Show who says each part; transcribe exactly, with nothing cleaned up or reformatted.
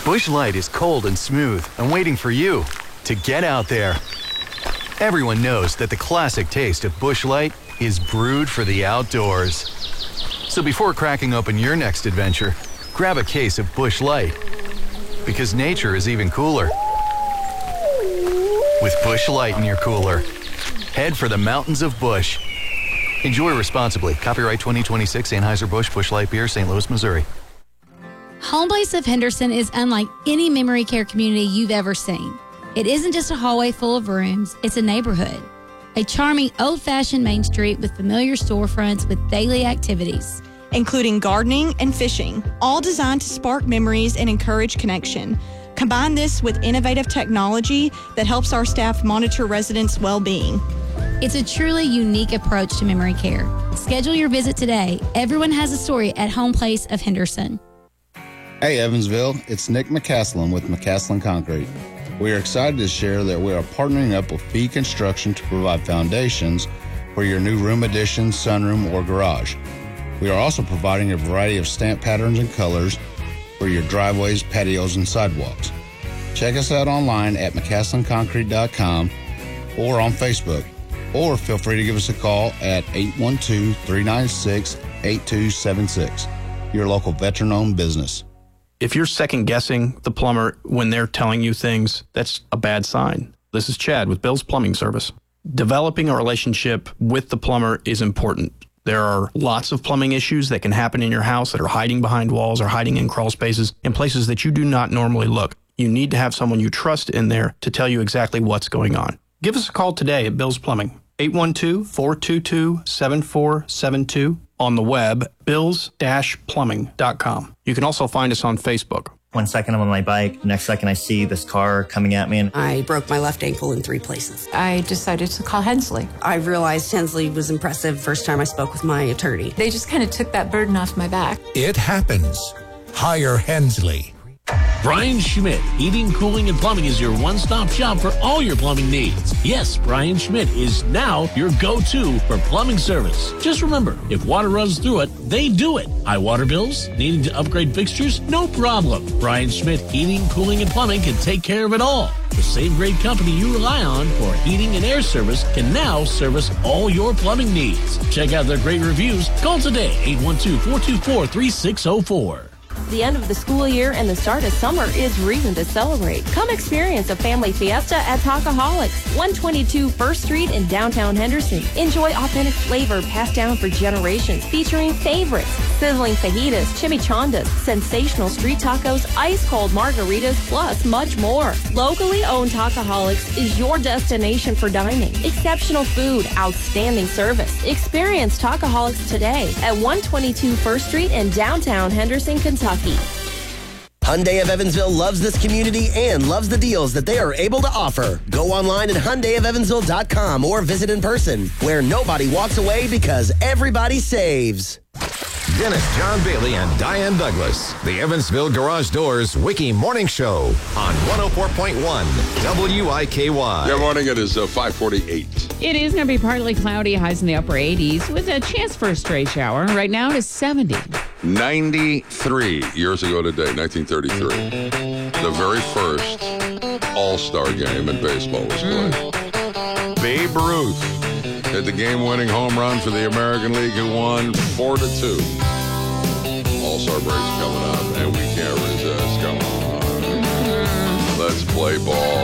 Speaker 1: Busch Light is cold and smooth and waiting for you to get out there. Everyone knows that the classic taste of Busch Light is brewed for the outdoors. So before cracking open your next adventure, grab a case of Busch Light. Because nature is even cooler with Busch Light in your cooler. Head for the mountains of Busch. Enjoy responsibly. Copyright twenty twenty-six Anheuser-Busch Busch Light Beer, Saint Louis, Missouri.
Speaker 2: Home Place of Henderson is unlike any memory care community you've ever seen. It isn't just a hallway full of rooms, it's a neighborhood. A charming, old-fashioned main street with familiar storefronts with daily activities,
Speaker 3: including gardening and fishing, all designed to spark memories and encourage connection. Combine this with innovative technology that helps our staff monitor residents' well-being.
Speaker 2: It's a truly unique approach to memory care. Schedule your visit today. Everyone has a story at Home Place of Henderson.
Speaker 4: Hey, Evansville, it's Nick McCaslin with McCaslin Concrete. We are excited to share that we are partnering up with Fee Construction to provide foundations for your new room addition, sunroom, or garage. We are also providing a variety of stamp patterns and colors for your driveways, patios, and sidewalks. Check us out online at mccaslin concrete dot com or on Facebook, or feel free to give us a call at eight one two, three nine six, eight two seven six. Your local veteran-owned business.
Speaker 5: If you're second-guessing the plumber when they're telling you things, that's a bad sign. This is Chad with Bill's Plumbing Service. Developing a relationship with the plumber is important. There are lots of plumbing issues that can happen in your house that are hiding behind walls or hiding in crawl spaces in places that you do not normally look. You need to have someone you trust in there to tell you exactly what's going on. Give us a call today at Bill's Plumbing, eight one two, four two two, seven four seven two. On the web, bills dash plumbing dot com. You can also find us on Facebook.
Speaker 6: One second I'm on my bike, next second I see this car coming at me. And
Speaker 7: I broke my left ankle in three places.
Speaker 8: I decided to call Hensley.
Speaker 7: I realized Hensley was impressive first time I spoke with my attorney.
Speaker 8: They just kind of took that burden off my back.
Speaker 9: It happens. Hire Hensley.
Speaker 10: Brian Schmidt, Heating, Cooling, and Plumbing is your one-stop shop for all your plumbing needs. Yes, Brian Schmidt is now your go-to for plumbing service. Just remember, if water runs through it, they do it. High water bills? Needing to upgrade fixtures? No problem. Brian Schmidt, Heating, Cooling, and Plumbing can take care of it all. The same great company you rely on for heating and air service can now service all your plumbing needs. Check out their great reviews. Call today, eight one two, four two four, three six zero four.
Speaker 11: The end of the school year and the start of summer is reason to celebrate. Come experience a family fiesta at Talkaholics, one twenty-two First Street in downtown Henderson. Enjoy authentic flavor passed down for generations, featuring favorites, sizzling fajitas, chimichangas, sensational street tacos, ice-cold margaritas, plus much more. Locally owned Talkaholics is your destination for dining. Exceptional food, outstanding service. Experience Talkaholics today at one twenty-two First Street in downtown Henderson, Kentucky.
Speaker 12: Hyundai of Evansville loves this community and loves the deals that they are able to offer. Go online at Hyundai of Evansville dot com or visit in person, where nobody walks away because everybody saves.
Speaker 13: Dennis John Bailey and Diane Douglas, the Evansville Garage Doors Wiki Morning Show on one oh four point one W I K Y.
Speaker 14: Good morning. It is uh, five forty-eight.
Speaker 15: It is going to be partly cloudy, highs in the upper eighties with a chance for a stray shower. Right now it is seventy.
Speaker 14: ninety-three years ago today, nineteen thirty-three. The very first All-Star game in baseball was played. Mm. Babe Ruth hit the game-winning home run for the American League, who won four to two. All-Star break's coming up, and we can't resist. Come on. Let's play ball.